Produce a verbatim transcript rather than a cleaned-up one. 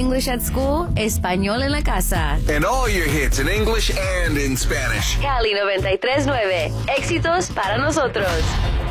English at school, español en la casa. And all your hits in English and in Spanish. Cali noventa y tres nueve. Éxitos para nosotros.